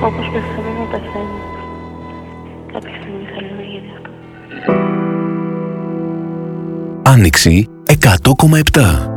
Όπως πεθαίνω να πεθαίνω. Κάποια στιγμή θέλω να γίνει αυτό. Άνοιξη 100,7.